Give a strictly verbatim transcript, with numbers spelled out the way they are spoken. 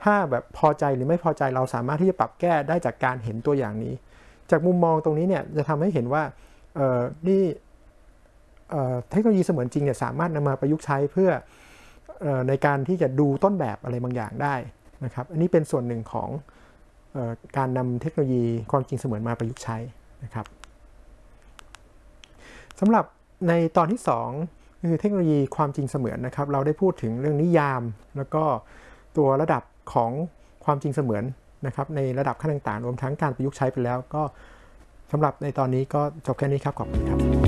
ถ้าแบบพอใจหรือไม่พอใจเราสามารถที่จะปรับแก้ได้จากการเห็นตัวอย่างนี้จากมุมมองตรงนี้เนี่ยจะทำให้เห็นว่าเออนี่เทคโนโลยีเสมือนจริงเนี่ยสามารถนำมาประยุกต์ใช้เพื่อในการที่จะดูต้นแบบอะไรบางอย่างได้นะครับอันนี้เป็นส่วนหนึ่งของการนำเทคโนโลยีความจริงเสมือนมาประยุกต์ใช้นะครับสำหรับในตอนที่สองคือเทคโนโลยีความจริงเสมือนนะครับเราได้พูดถึงเรื่องนิยามแล้วก็ตัวระดับของความจริงเสมือนนะครับในระดับขั้นต่างๆรวมทั้งการประยุกต์ใช้ไปแล้วก็สำหรับในตอนนี้ก็จบแค่นี้ครับขอบคุณครับ